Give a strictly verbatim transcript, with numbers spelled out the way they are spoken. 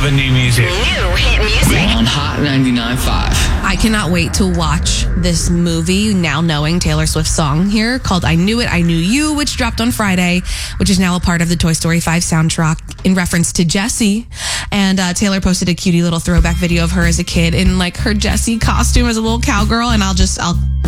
loving new music. New hit music. On Hot ninety-nine point five. I cannot wait to watch this movie, now knowing Taylor Swift's song here, called I Knew It, I Knew You, which dropped on Friday, which is now a part of the Toy Story five soundtrack in reference to Jessie. And uh, Taylor posted a cutie little throwback video of her as a kid in like her Jessie costume as a little cowgirl, and I'll just, I'll